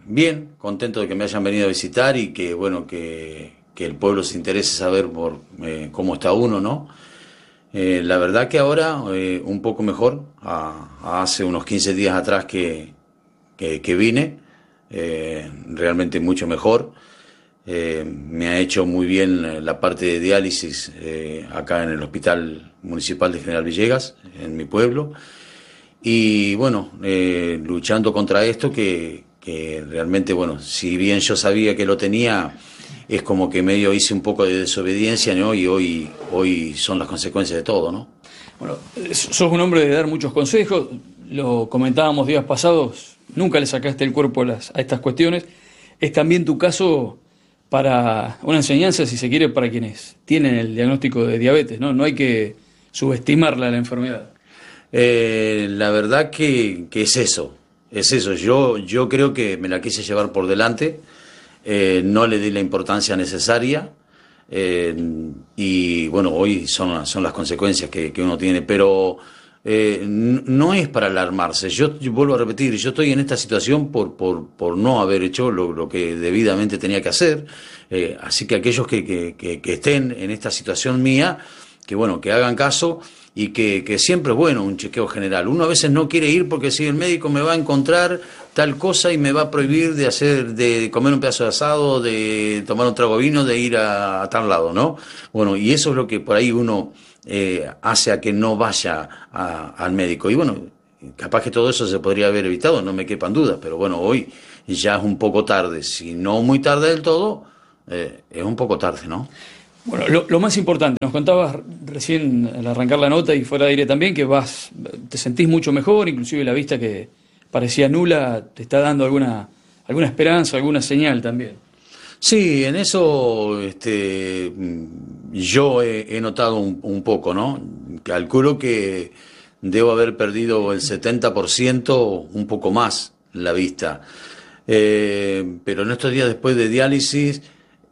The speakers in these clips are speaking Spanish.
bien, contento de que me hayan venido a visitar y que, bueno, que el pueblo se interese saber por cómo está uno, ¿no? La verdad que ahora un poco mejor, hace unos 15 días atrás que vine, realmente mucho mejor. Me ha hecho muy bien la parte de diálisis acá en el Hospital Municipal de General Villegas, en mi pueblo. Y bueno, luchando contra esto que realmente, bueno, si bien yo sabía que lo tenía, es como que medio hice un poco de desobediencia, ¿no? Y hoy son las consecuencias de todo, ¿no? Bueno, sos un hombre de dar muchos consejos, lo comentábamos días pasados, nunca le sacaste el cuerpo a estas cuestiones. Es también tu caso para una enseñanza, si se quiere, para quienes tienen el diagnóstico de diabetes, ¿no? No hay que subestimarla la enfermedad. La verdad que es eso, es eso. Yo creo que me la quise llevar por delante, no le di la importancia necesaria y bueno, hoy son las consecuencias que uno tiene, pero no es para alarmarse. Yo vuelvo a repetir, yo estoy en esta situación por no haber hecho lo que debidamente tenía que hacer, así que aquellos que estén en esta situación mía, que bueno, que hagan caso y que siempre es bueno un chequeo general. Uno a veces no quiere ir porque si el médico me va a encontrar tal cosa y me va a prohibir de comer un pedazo de asado, de tomar un trago de vino, de ir a tal lado, ¿no? Bueno, y eso es lo que por ahí uno hace a que no vaya al médico. Y bueno, capaz que todo eso se podría haber evitado, no me quepan dudas, pero bueno, hoy ya es un poco tarde. Si no muy tarde del todo, es un poco tarde, ¿no? Bueno, lo más importante, nos contabas recién al arrancar la nota y fuera de aire también que te sentís mucho mejor, inclusive la vista que parecía nula te está dando alguna esperanza, alguna señal también. Sí, en eso yo he notado un poco, ¿no? Calculo que debo haber perdido el 70%, un poco más, la vista. Pero en estos días después de diálisis,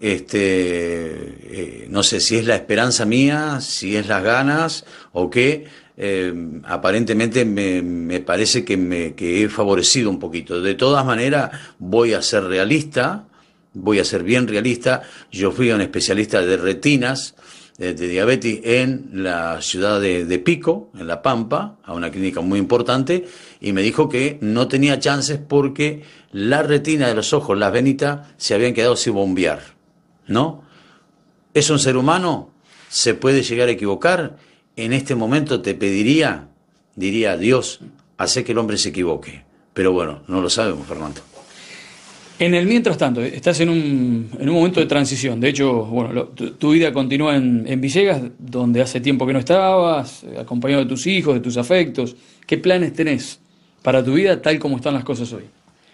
no sé si es la esperanza mía, si es las ganas o qué, aparentemente me parece que he favorecido un poquito. De todas maneras, voy a ser realista. Voy a ser bien realista. Yo fui a un especialista de retinas, de diabetes, en la ciudad de Pico, en La Pampa, a una clínica muy importante, y me dijo que no tenía chances porque la retina de los ojos, las venitas, se habían quedado sin bombear, ¿no? ¿Es un ser humano? ¿Se puede llegar a equivocar? En este momento diría Dios, hace que el hombre se equivoque. Pero bueno, no lo sabemos, Fernando. En el mientras tanto, estás en un momento de transición. De hecho, bueno, tu vida continúa en Villegas, donde hace tiempo que no estabas, acompañado de tus hijos, de tus afectos. ¿Qué planes tenés para tu vida tal como están las cosas hoy?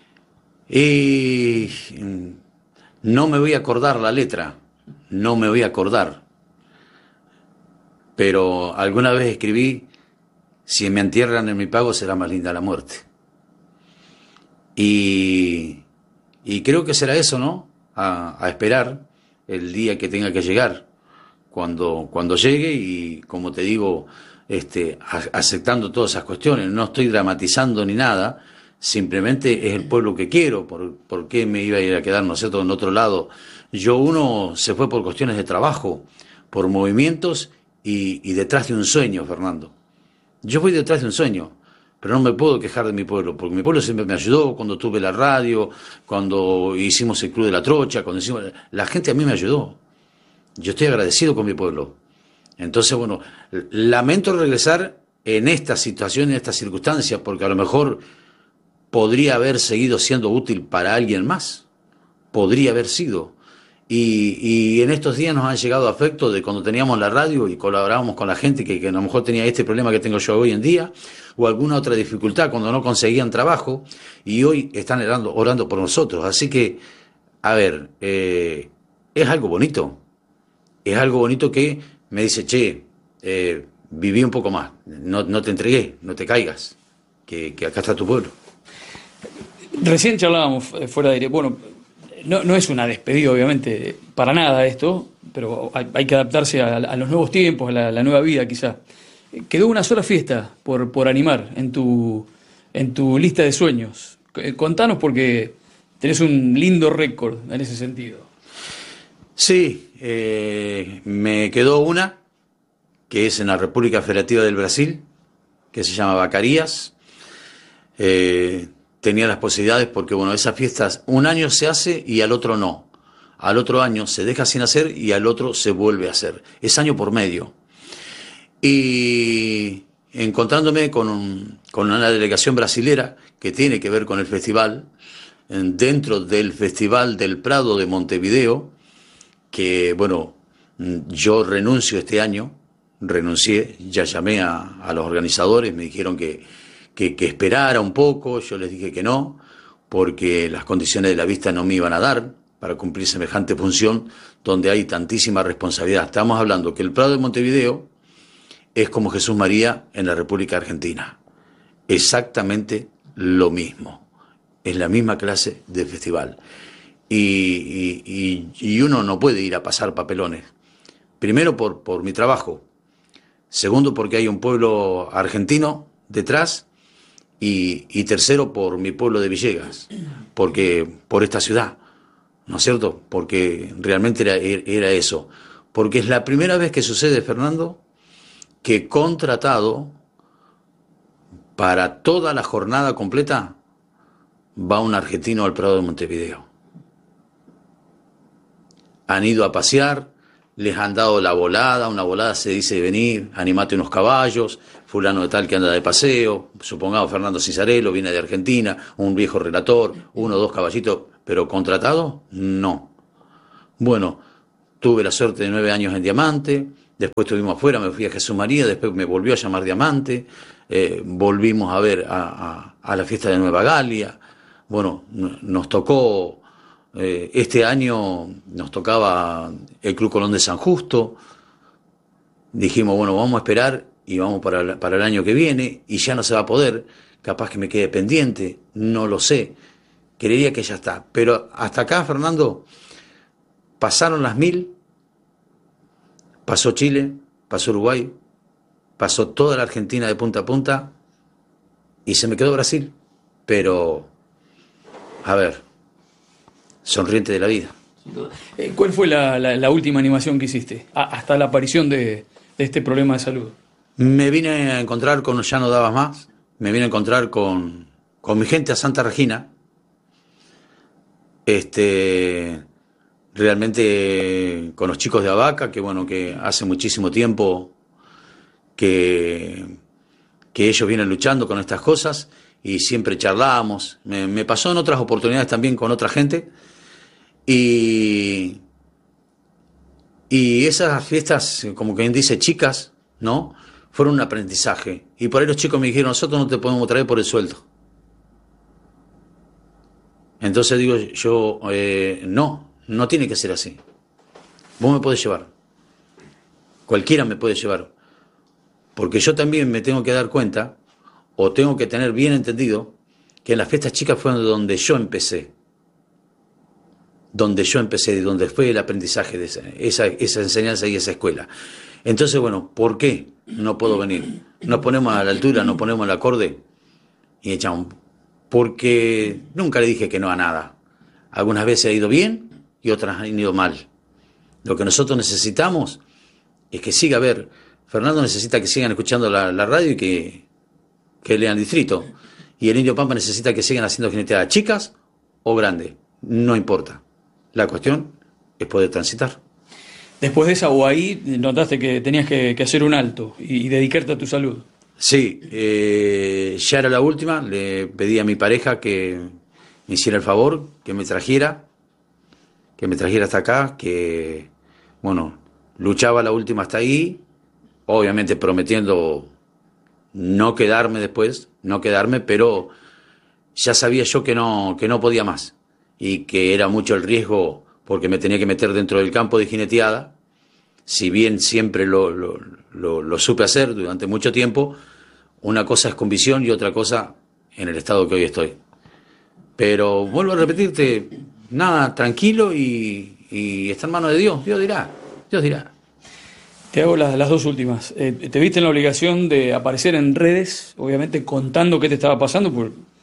Y no me voy a acordar la letra, no me voy a acordar. Pero alguna vez escribí, si me entierran en mi pago será más linda la muerte. Y creo que será eso, ¿no? A esperar el día que tenga que llegar. Cuando llegue y, como te digo, aceptando todas esas cuestiones. No estoy dramatizando ni nada, simplemente es el pueblo que quiero. ¿Por qué me iba a ir a quedar, no sé, en otro lado? Uno se fue por cuestiones de trabajo, por movimientos y detrás de un sueño, Fernando. Yo fui detrás de un sueño. Pero no me puedo quejar de mi pueblo, porque mi pueblo siempre me ayudó cuando tuve la radio, cuando hicimos el Club de la Trocha, la gente a mí me ayudó. Yo estoy agradecido con mi pueblo. Entonces, bueno, lamento regresar en esta situación, en esta circunstancia, porque a lo mejor podría haber seguido siendo útil para alguien más. Podría haber sido. Y en estos días nos han llegado afectos de cuando teníamos la radio y colaborábamos con la gente que a lo mejor tenía este problema que tengo yo hoy en día, o alguna otra dificultad cuando no conseguían trabajo, y hoy están orando por nosotros. Así que, a ver, es algo bonito. Es algo bonito que me dice, che, viví un poco más, no te entregué, no te caigas, que acá está tu pueblo. Recién charlábamos fuera de aire. Bueno, no es una despedida, obviamente, para nada esto, pero hay que adaptarse a los nuevos tiempos, a la nueva vida, quizá. Quedó una sola fiesta por animar en tu lista de sueños. Contanos, porque tenés un lindo récord en ese sentido. Sí, me quedó una, que es en la República Federativa del Brasil, que se llama Vacarías. Tenía las posibilidades porque, bueno, esas fiestas un año se hace y al otro no. Al otro año se deja sin hacer y al otro se vuelve a hacer. Es año por medio. Y encontrándome con una delegación brasilera que tiene que ver con el festival, dentro del Festival del Prado de Montevideo, que, bueno, yo renuncio este año, renuncié, ya llamé a los organizadores, me dijeron que esperara un poco, yo les dije que no, porque las condiciones de la vista no me iban a dar para cumplir semejante función donde hay tantísima responsabilidad. Estamos hablando que el Prado de Montevideo es como Jesús María en la República Argentina, exactamente lo mismo, es la misma clase de festival. Y uno no puede ir a pasar papelones, primero por mi trabajo, segundo porque hay un pueblo argentino detrás, y tercero por mi pueblo de Villegas, porque por esta ciudad, ¿no es cierto? Porque realmente era eso. Porque es la primera vez que sucede, Fernando, que contratado para toda la jornada completa va un argentino al Prado de Montevideo. Han ido a pasear, les han dado la volada, una volada se dice venir, animate unos caballos, fulano de tal que anda de paseo, supongamos Fernando Cisarello, viene de Argentina, un viejo relator, 1 o 2 caballitos, pero contratado, no. Bueno, tuve la suerte de 9 años en Diamante, después estuvimos afuera, me fui a Jesús María, después me volvió a llamar Diamante, volvimos a ver a la fiesta de Nueva Galia, bueno, nos tocó... este año nos tocaba el Club Colón de San Justo. Dijimos, bueno, vamos a esperar y vamos para el año que viene y ya no se va a poder, capaz que me quede pendiente, no lo sé, creería que ya está. Pero hasta acá, Fernando, pasaron las 1000, pasó Chile, pasó Uruguay, pasó toda la Argentina de punta a punta y se me quedó Brasil. Pero, a ver, sonriente de la vida. ¿Cuál fue la última animación que hiciste? Hasta la aparición de este problema de salud. Me vine a encontrar con Ya no dabas más, me vine a encontrar con mi gente a Santa Regina. Realmente con los chicos de Abaca, que bueno, que hace muchísimo tiempo que ellos vienen luchando con estas cosas y siempre charlamos. Me pasó en otras oportunidades también con otra gente. Y esas fiestas, como quien dice, chicas, ¿no? Fueron un aprendizaje. Y por ahí los chicos me dijeron, nosotros no te podemos traer por el sueldo. Entonces digo yo, no tiene que ser así. Vos me podés llevar. Cualquiera me puede llevar. Porque yo también me tengo que dar cuenta, o tengo que tener bien entendido, que en las fiestas chicas fue donde yo empecé. Y donde fue el aprendizaje de esa enseñanza y esa escuela. Entonces, bueno, ¿por qué no puedo venir? Nos ponemos a la altura, nos ponemos el acorde y echamos. Porque nunca le dije que no a nada. Algunas veces ha ido bien y otras han ido mal. Lo que nosotros necesitamos es que siga a ver. Fernando necesita que sigan escuchando la radio y que lean Distrito. Y el Indio Pampa necesita que sigan haciendo jineteadas chicas o grandes. No importa. La cuestión es poder transitar. Después de esa, o ahí notaste que tenías que hacer un alto y dedicarte a tu salud. Sí, ya era la última. Le pedí a mi pareja que me hiciera el favor, que me trajera hasta acá, que, bueno, luchaba la última hasta ahí, obviamente prometiendo no quedarme, pero ya sabía yo que no podía más. Y que era mucho el riesgo porque me tenía que meter dentro del campo de jineteada, si bien siempre lo supe hacer durante mucho tiempo. Una cosa es con visión y otra cosa en el estado que hoy estoy. Pero vuelvo a repetirte, nada, tranquilo y está en manos de Dios. Dios dirá. Te hago las dos últimas. Te viste en la obligación de aparecer en redes, obviamente contando qué te estaba pasando, porque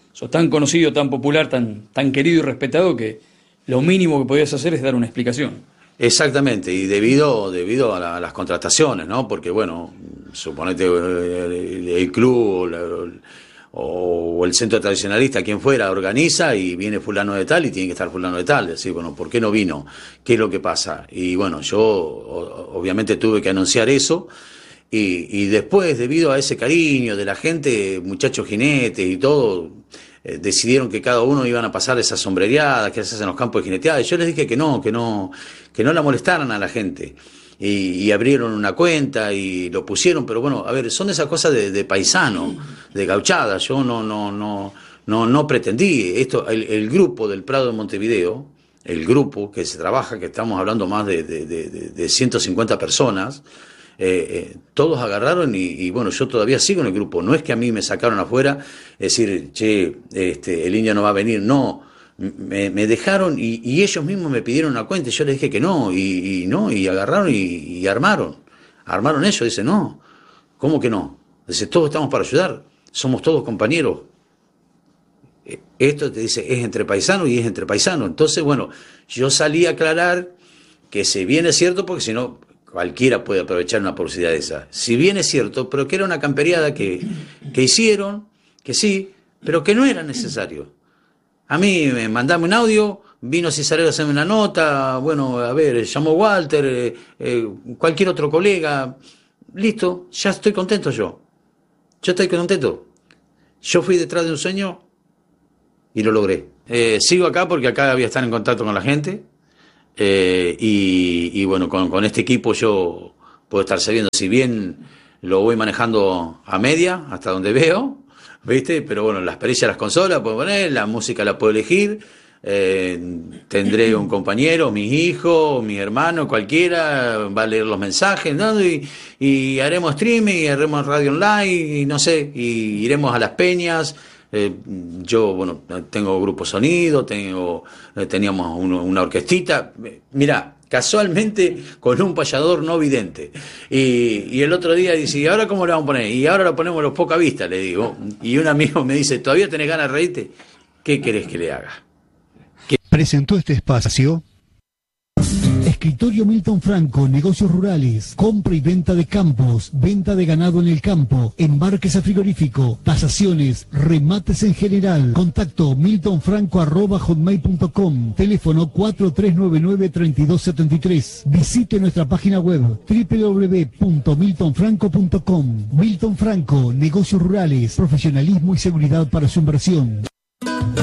sos tan conocido, tan popular, tan querido y respetado que lo mínimo que podías hacer es dar una explicación. Exactamente, y debido a las contrataciones, ¿no? Porque, bueno, suponete el club o el centro tradicionalista, quien fuera, organiza y viene fulano de tal y tiene que estar fulano de tal. Decir, bueno, ¿por qué no vino? ¿Qué es lo que pasa? Y bueno, yo obviamente tuve que anunciar eso. Y después, debido a ese cariño de la gente, muchachos jinetes y todo, decidieron que cada uno iban a pasar esas sombrereadas que se hacen en los campos de jineteada. Y yo les dije que no la molestaran a la gente. Y abrieron una cuenta y lo pusieron, pero bueno, a ver, son esas cosas de paisano, de gauchada. Yo no pretendí esto. El grupo del Prado de Montevideo, el grupo que se trabaja, que estamos hablando más de 150 personas, todos agarraron y bueno, yo todavía sigo en el grupo. No es que a mí me sacaron afuera, es decir, che, el indio no va a venir, no. Me dejaron y ellos mismos me pidieron una cuenta y yo les dije que no, y agarraron y armaron ellos. Dice, no, ¿cómo que no? Dice, todos estamos para ayudar, somos todos compañeros. Esto te dice, es entre paisanos y es entre paisanos. Entonces, bueno, yo salí a aclarar que si bien es cierto, porque si no, cualquiera puede aprovechar una publicidad de esa. Si bien es cierto, pero que era una camperiada que hicieron, que sí, pero que no era necesario. A mí me mandame un audio, vino Cisarero a hacerme una nota, bueno, a ver, llamó Walter, cualquier otro colega, listo, ya estoy contento yo. Yo estoy contento. Yo fui detrás de un sueño y lo logré. Sigo acá porque acá voy a estar en contacto con la gente y bueno, con este equipo yo puedo estar sabiendo, si bien lo voy manejando a media, hasta donde veo, ¿viste? Pero bueno, la experiencia de las consolas puedo poner, la música la puedo elegir, tendré un compañero, mis hijos, mis hermanos, cualquiera, va a leer los mensajes, ¿no? Y haremos streaming, y haremos radio online, y no sé, y iremos a las peñas. Yo, bueno, tengo grupo sonido, teníamos una orquestita, mirá, casualmente con un payador no vidente. Y el otro día dice, ¿y ahora cómo le vamos a poner? Y ahora lo ponemos los poca vista, le digo. Y un amigo me dice, ¿todavía tenés ganas de reírte? ¿Qué querés que le haga? Presentó este espacio Escritorio Milton Franco, negocios rurales, compra y venta de campos, venta de ganado en el campo, embarques a frigorífico, tasaciones, remates en general. Contacto miltonfranco@hotmail.com, teléfono 4399-3273. Visite nuestra página web www.miltonfranco.com. Milton Franco, negocios rurales, profesionalismo y seguridad para su inversión.